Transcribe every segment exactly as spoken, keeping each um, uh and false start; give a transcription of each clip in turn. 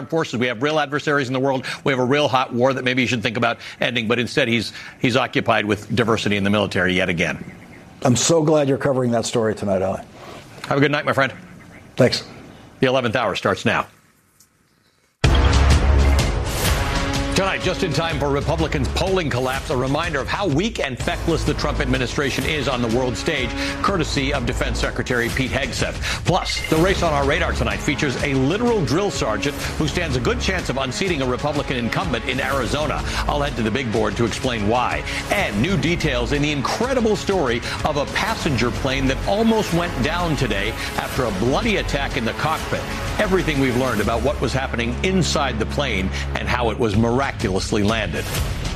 armed forces. We have real adversaries in the world. We have a real hot war that maybe you should think about ending. But instead, he's he's occupied with diversity in the military yet again. I'm so glad you're covering that story tonight, Ali. Have a good night, my friend. Thanks. The eleventh hour starts now. Tonight, just in time for Republicans' polling collapse, a reminder of how weak and feckless the Trump administration is on the world stage, courtesy of Defense Secretary Pete Hegseth. Plus, the race on our radar tonight features a literal drill sergeant who stands a good chance of unseating a Republican incumbent in Arizona. I'll head to the big board to explain why. And new details in the incredible story of a passenger plane that almost went down today after a bloody attack in the cockpit. Everything we've learned about what was happening inside the plane and how it was miraculously landed.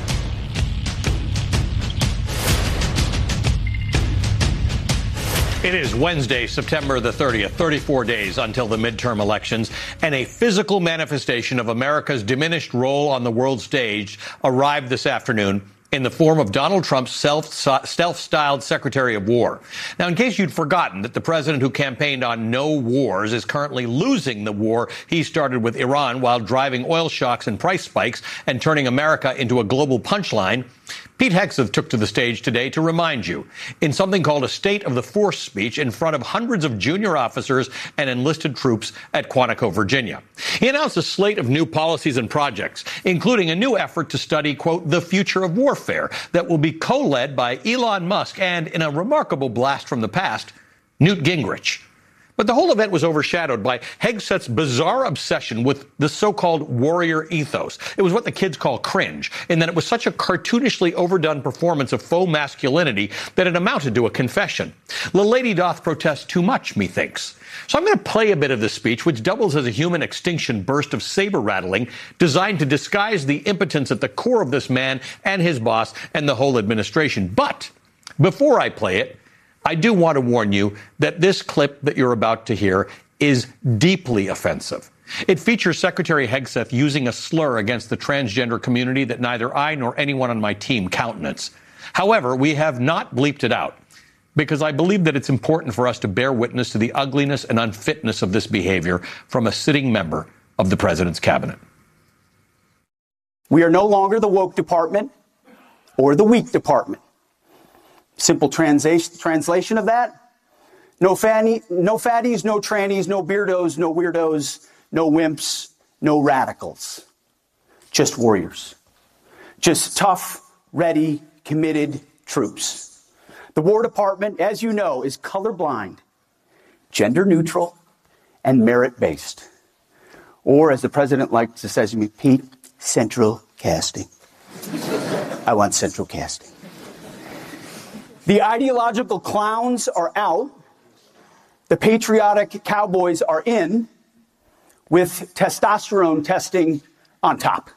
It is Wednesday, September the thirtieth, thirty-four days until the midterm elections, and a physical manifestation of America's diminished role on the world stage arrived this afternoon in the form of Donald Trump's self, self-styled Secretary of War. Now, in case you'd forgotten that the president who campaigned on no wars is currently losing the war he started with Iran while driving oil shocks and price spikes and turning America into a global punchline, Pete Hegseth took to the stage today to remind you in something called a State of the Force speech in front of hundreds of junior officers and enlisted troops at Quantico, Virginia. He announced a slate of new policies and projects, including a new effort to study, quote, the future of warfare that will be co-led by Elon Musk and, in a remarkable blast from the past, Newt Gingrich. But the whole event was overshadowed by Hegseth's bizarre obsession with the so-called warrior ethos. It was what the kids call cringe, in that it was such a cartoonishly overdone performance of faux masculinity that it amounted to a confession. The lady doth protest too much, methinks. So I'm going to play a bit of this speech, which doubles as a human extinction burst of saber rattling designed to disguise the impotence at the core of this man and his boss and the whole administration. But before I play it, I do want to warn you that this clip that you're about to hear is deeply offensive. It features Secretary Hegseth using a slur against the transgender community that neither I nor anyone on my team countenance. However, we have not bleeped it out because I believe that it's important for us to bear witness to the ugliness and unfitness of this behavior from a sitting member of the president's cabinet. We are no longer the woke department or the weak department. Simple translation translation of that: no fanny, no fatties, no trannies, no beardos, no weirdos, no wimps, no radicals. Just warriors. Just tough, ready, committed troops. The War Department, as you know, is colorblind, gender neutral, and merit-based. Or, as the president likes to say to me, Pete, central casting. I want central casting. The ideological clowns are out. The patriotic cowboys are in, with testosterone testing on top.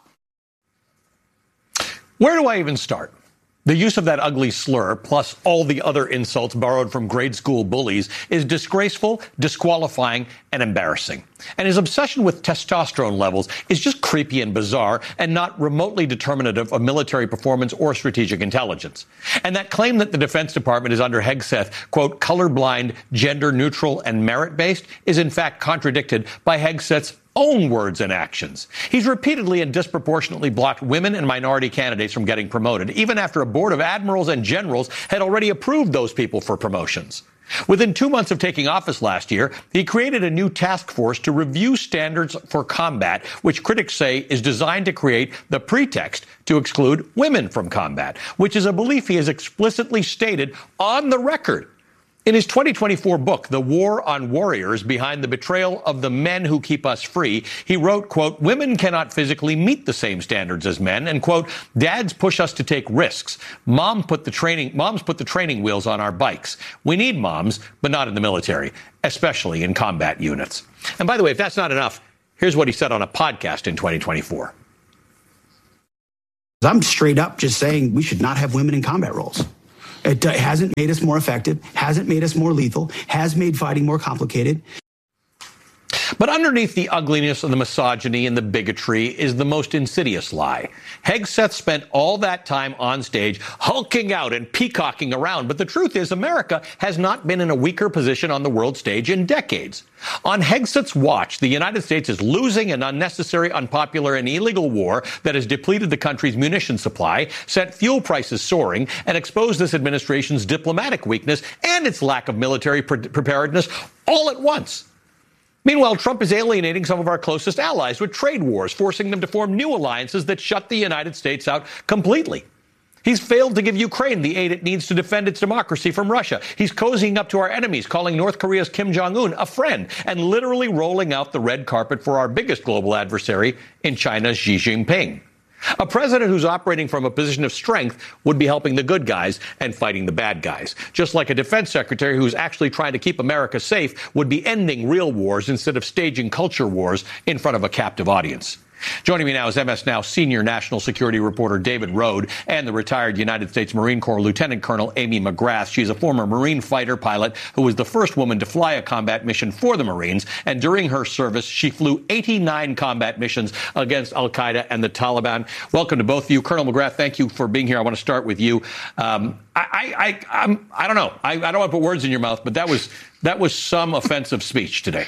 Where do I even start? The use of that ugly slur, plus all the other insults borrowed from grade school bullies, is disgraceful, disqualifying, and embarrassing. And his obsession with testosterone levels is just creepy and bizarre and not remotely determinative of military performance or strategic intelligence. And that claim that the Defense Department is under Hegseth, quote, colorblind, gender neutral, and merit-based is in fact contradicted by Hegseth's own words and actions. He's repeatedly and disproportionately blocked women and minority candidates from getting promoted, even after a board of admirals and generals had already approved those people for promotions. Within two months of taking office last year, he created a new task force to review standards for combat, which critics say is designed to create the pretext to exclude women from combat, which is a belief he has explicitly stated on the record. In his twenty twenty-four book, The War on Warriors, Behind the Betrayal of the Men Who Keep Us Free, he wrote, quote, women cannot physically meet the same standards as men, and, quote, dads push us to take risks. Mom put the training, moms put the training wheels on our bikes. We need moms, but not in the military, especially in combat units. And by the way, if that's not enough, here's what he said on a podcast in twenty twenty-four. I'm straight up just saying we should not have women in combat roles. It hasn't made us more effective, hasn't made us more lethal, has made fighting more complicated. But underneath the ugliness and the misogyny and the bigotry is the most insidious lie. Hegseth spent all that time on stage hulking out and peacocking around. But the truth is, America has not been in a weaker position on the world stage in decades. On Hegseth's watch, the United States is losing an unnecessary, unpopular, and illegal war that has depleted the country's munition supply, sent fuel prices soaring, and exposed this administration's diplomatic weakness and its lack of military pre- preparedness all at once. Meanwhile, Trump is alienating some of our closest allies with trade wars, forcing them to form new alliances that shut the United States out completely. He's failed to give Ukraine the aid it needs to defend its democracy from Russia. He's cozying up to our enemies, calling North Korea's Kim Jong-un a friend, and literally rolling out the red carpet for our biggest global adversary in China's Xi Jinping. A president who's operating from a position of strength would be helping the good guys and fighting the bad guys. Just like a defense secretary who's actually trying to keep America safe would be ending real wars instead of staging culture wars in front of a captive audience. Joining me now is M S Now senior national security reporter David Rode and the retired United States Marine Corps Lieutenant Colonel Amy McGrath. She's a former Marine fighter pilot who was the first woman to fly a combat mission for the Marines. And during her service, she flew eighty-nine combat missions against al-Qaeda and the Taliban. Welcome to both of you. Colonel McGrath, thank you for being here. I want to start with you. Um, I, I, I, I'm, I don't know. I, I don't want to put words in your mouth, but that was that was some offensive speech today.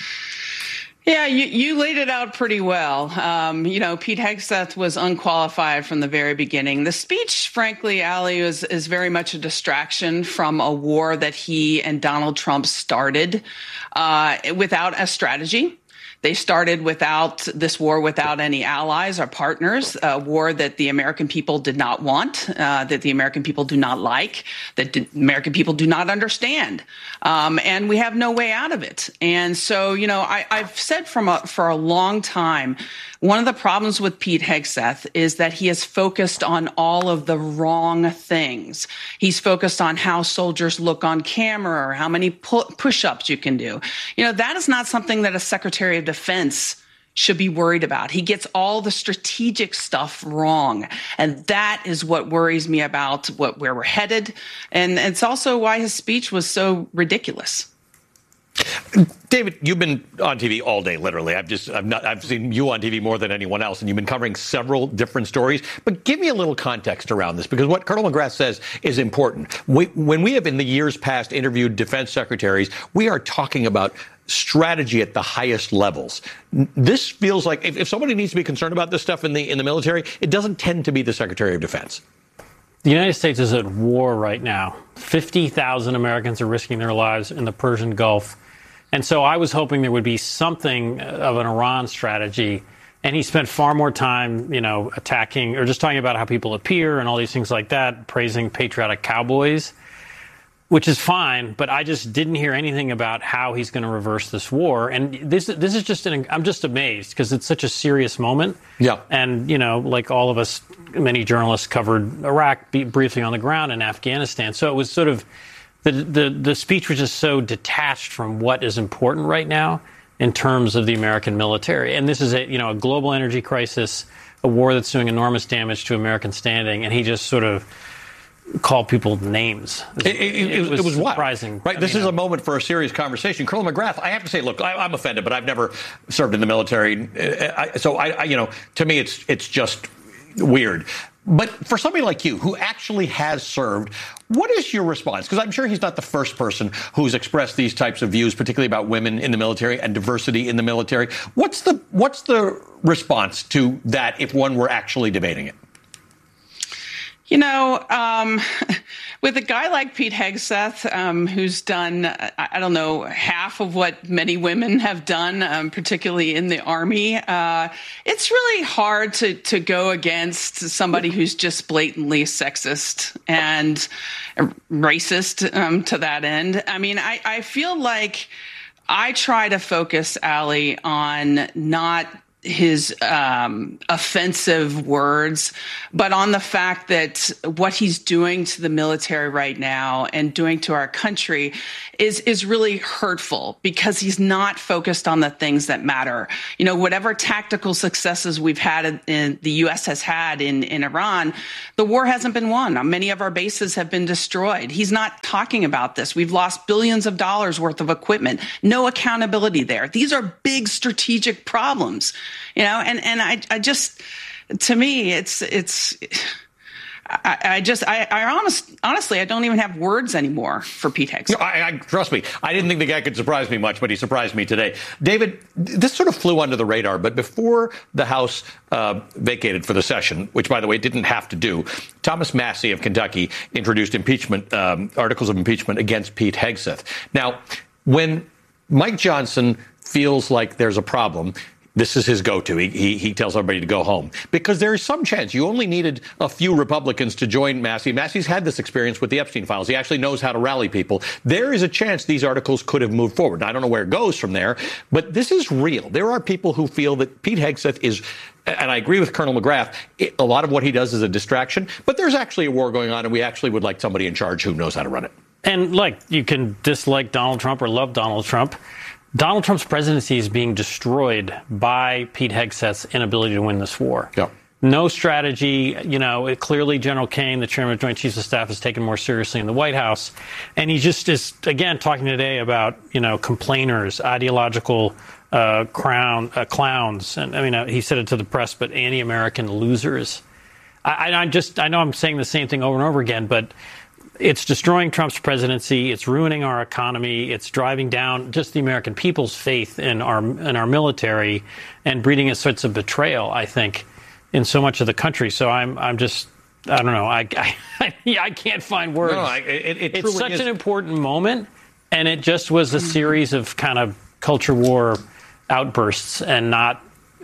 Yeah, you, you laid it out pretty well. Um, you know, Pete Hegseth was unqualified from the very beginning. The speech, frankly, Ali, is, is very much a distraction from a war that he and Donald Trump started uh, without a strategy. They started without this war, without any allies or partners, a war that the American people did not want, uh, that the American people do not like, that the American people do not understand. Um, and we have no way out of it. And so, you know, I, I've said from a, for a long time, one of the problems with Pete Hegseth is that he is focused on all of the wrong things. He's focused on how soldiers look on camera or how many pu- push-ups you can do. You know, that is not something that a Secretary of Defense should be worried about. He gets all the strategic stuff wrong. And that is what worries me about what, where we're headed. And it's also why his speech was so ridiculous. David, you've been on T V all day, literally. I've just, I've not, I've seen you on T V more than anyone else, and you've been covering several different stories. But give me a little context around this, because what Colonel McGrath says is important. We, when we have in the years past interviewed defense secretaries, we are talking about strategy at the highest levels. This feels like if, if somebody needs to be concerned about this stuff in the in the military, it doesn't tend to be the Secretary of Defense. The United States is at war right now. fifty thousand Americans are risking their lives in the Persian Gulf. And so I was hoping there would be something of an Iran strategy. And he spent far more time, you know, attacking or just talking about how people appear and all these things like that, praising patriotic cowboys, which is fine. But I just didn't hear anything about how he's going to reverse this war. And this this is just an I'm just amazed because it's such a serious moment. Yeah. And, you know, like all of us, many journalists covered Iraq briefly on the ground and Afghanistan. So it was sort of the, the the speech was just so detached from what is important right now in terms of the American military. And this is a, you know, a global energy crisis, a war that's doing enormous damage to American standing. And he just sort of called people names. It, it, it, it was, it was surprising. Wild. Right. I this mean, is a moment for a serious conversation. Colonel McGrath, I have to say, look, I, I'm offended, but I've never served in the military. I, so, I, I, you know, to me, it's it's just weird. But for somebody like you who actually has served, what is your response? Because I'm sure he's not the first person who's expressed these types of views, particularly about women in the military and diversity in the military. What's the what's the response to that if one were actually debating it? You know, um, with a guy like Pete Hegseth, um, who's done, I don't know, half of what many women have done, um, particularly in the Army, uh, it's really hard to, to go against somebody who's just blatantly sexist and racist um, to that end. I mean, I, I feel like I try to focus, Ali, on not his um, offensive words, but on the fact that what he's doing to the military right now and doing to our country is is really hurtful, because he's not focused on the things that matter. You know, whatever tactical successes we've had in, in the U S has had in, in Iran, the war hasn't been won. Many of our bases have been destroyed. He's not talking about this. We've lost billions of dollars worth of equipment. No accountability there. These are big strategic problems, you know, and, and I, I just, to me, it's, it's, I, I just, I, I honest, honestly, I don't even have words anymore for Pete Hegseth. No, I, I, trust me, I didn't think the guy could surprise me much, but he surprised me today. David, this sort of flew under the radar, but before the House uh, vacated for the session, which, by the way, it didn't have to do, Thomas Massie of Kentucky introduced impeachment, um, articles of impeachment against Pete Hegseth. Now, when Mike Johnson feels like there's a problem, this is his go-to. He, he, he tells everybody to go home, because there is some chance. You only needed a few Republicans to join Massie. Massie's had this experience with the Epstein files. He actually knows how to rally people. There is a chance these articles could have moved forward. I don't know where it goes from there, but this is real. There are people who feel that Pete Hegseth is, and I agree with Colonel McGrath, it, a lot of what he does is a distraction, but there's actually a war going on, and we actually would like somebody in charge who knows how to run it. And, like, you can dislike Donald Trump or love Donald Trump. Donald Trump's presidency is being destroyed by Pete Hegseth's inability to win this war. Yep. No strategy. You know, it, clearly General Kane, the chairman of Joint Chiefs of Staff, is taken more seriously in the White House. And he just is, again, talking today about, you know, complainers, ideological uh, crown, uh, clowns. And I mean, uh, he said it to the press, but anti-American losers. I, I just, I know I'm saying the same thing over and over again, but it's destroying Trump's presidency. It's ruining our economy. It's driving down just the American people's faith in our in our military, and breeding a sense of betrayal, I think, in so much of the country. So I'm I'm just I don't know. I I, I can't find words. No, I, it, it it's such is. an important moment, and it just was a series of kind of culture war outbursts, and not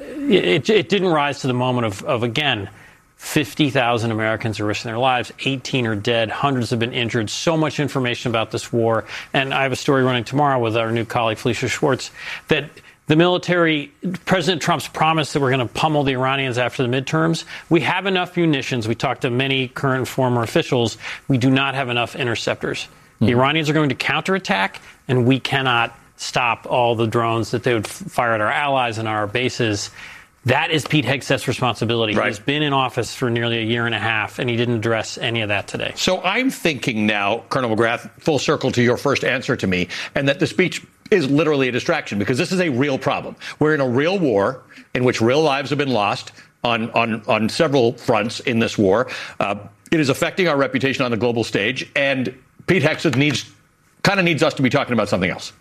it. It didn't rise to the moment of of again. fifty thousand Americans are risking their lives. eighteen are dead. Hundreds have been injured. So much information about this war. And I have a story running tomorrow with our new colleague, Felicia Schwartz, that the military, President Trump's promise that we're going to pummel the Iranians after the midterms. We have enough munitions. We talked to many current and former officials. We do not have enough interceptors. Mm-hmm. The Iranians are going to counterattack, and we cannot stop all the drones that they would fire at our allies and our bases. That is Pete Hegseth's responsibility. Right. He's been in office for nearly a year and a half, and he didn't address any of that today. So I'm thinking now, Colonel McGrath, full circle to your first answer to me, and that the speech is literally a distraction, because this is a real problem. We're in a real war in which real lives have been lost on, on, on several fronts in this war. Uh, it is affecting our reputation on the global stage, and Pete Hegseth needs, kind of needs us to be talking about something else.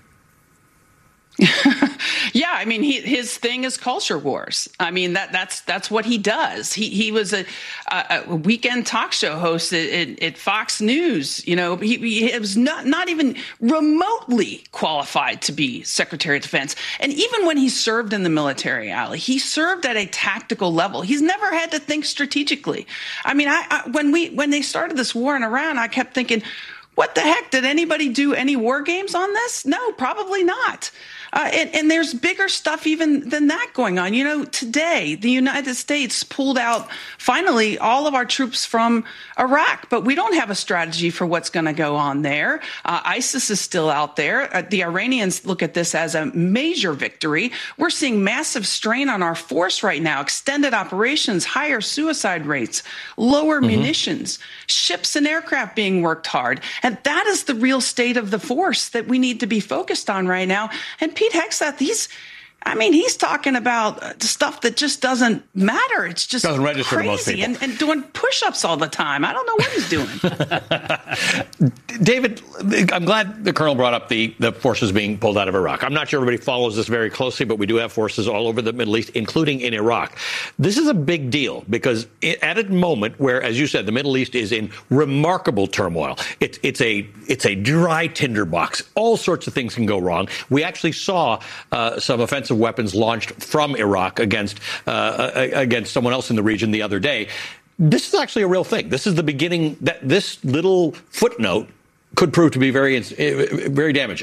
Yeah, I mean, he, his thing is culture wars. I mean, that that's that's what he does. He he was a, a weekend talk show host at, at, at Fox News. You know, he, he was not not even remotely qualified to be Secretary of Defense. And even when he served in the military, Ali, he served at a tactical level. He's never had to think strategically. I mean, I, I when we when they started this war in Iran, I kept thinking, what the heck? Did anybody do any war games on this? No, probably not. Uh, and, and there's bigger stuff even than that going on. You know, today, the United States pulled out, finally, all of our troops from Iraq, but we don't have a strategy for what's going to go on there. Uh, ISIS is still out there. Uh, the Iranians look at this as a major victory. We're seeing massive strain on our force right now, extended operations, higher suicide rates, lower mm-hmm. munitions, ships and aircraft being worked hard. And that is the real state of the force that we need to be focused on right now. And Pete Hegseth, he's, I mean, he's talking about stuff that just doesn't matter. It's just doesn't register crazy, to most people. And, and doing push-ups all the time. I don't know what he's doing. David, I'm glad the Colonel brought up the, the forces being pulled out of Iraq. I'm not sure everybody follows this very closely, but we do have forces all over the Middle East, including in Iraq. This is a big deal because it, at a moment where, as you said, the Middle East is in remarkable turmoil. It, it's a it's a dry tinderbox. All sorts of things can go wrong. We actually saw uh, some offensive weapons launched from Iraq against uh, against someone else in the region the other day. This is actually a real thing. This is the beginning that this little footnote could prove to be very very damaging.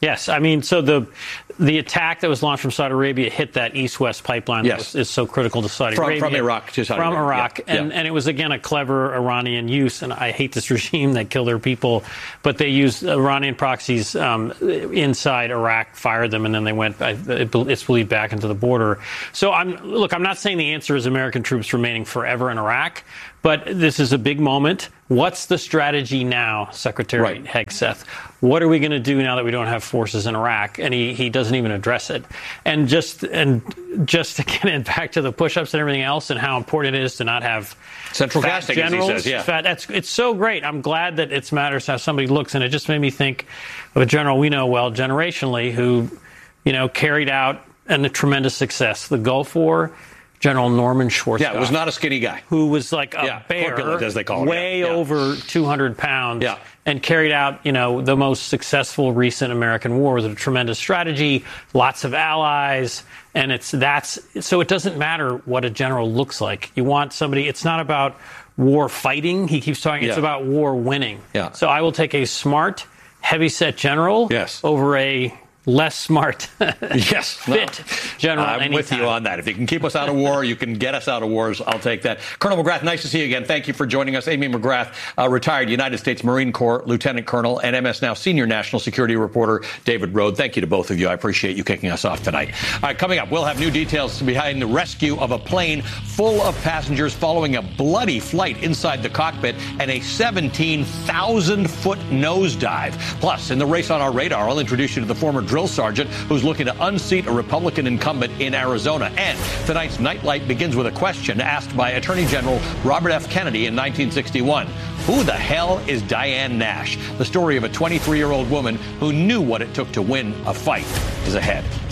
Yes, I mean, so the the attack that was launched from Saudi Arabia hit that east-west pipeline yes. that was, is so critical to Saudi from, Arabia. From Iraq to Saudi From Arabia. Iraq. Yeah. And, yeah. and it was, again, a clever Iranian use. And I hate this regime that killed their people. But they used Iranian proxies um, inside Iraq, fired them, and then they went, it's believed, back into the border. So, I'm look, I'm not saying the answer is American troops remaining forever in Iraq. But this is a big moment. What's the strategy now, Secretary right. Hegseth? What are we going to do now that we don't have forces in Iraq? And he, he doesn't even address it. And just and just to get it back to the push-ups and everything else and how important it is to not have central fat casting, generals. as he says, yeah. Fat, that's, it's so great. I'm glad that it matters how somebody looks. And it just made me think of a general we know well generationally who, you know, carried out and a tremendous success. The Gulf War. General Norman Schwarzkopf. Yeah, was not a skinny guy. Who was like a yeah, bear, corpulent, as they call it. way yeah. over two hundred pounds, yeah. and carried out, you know, the most successful recent American war with a tremendous strategy, lots of allies, and it's that's so it doesn't matter what a general looks like. You want somebody. It's not about war fighting. He keeps talking. It's yeah. about war winning. Yeah. So I will take a smart, heavy-set general yes. over a less smart, yes, fit no. general. I'm anytime. with you on that. If you can keep us out of war, you can get us out of wars. I'll take that. Colonel McGrath, nice to see you again. Thank you for joining us. Amy McGrath, uh, retired United States Marine Corps Lieutenant Colonel and M S Now senior national security reporter David Rohde. Thank you to both of you. I appreciate you kicking us off tonight. All right, coming up, we'll have new details behind the rescue of a plane full of passengers following a bloody flight inside the cockpit and a seventeen thousand foot nosedive. Plus, in the race on our radar, I'll introduce you to the former drill sergeant who's looking to unseat a Republican incumbent in Arizona. And tonight's Nightlight begins with a question asked by Attorney General Robert F. Kennedy in nineteen sixty-one. Who the hell is Diane Nash? The story of a twenty-three-year-old woman who knew what it took to win a fight is ahead.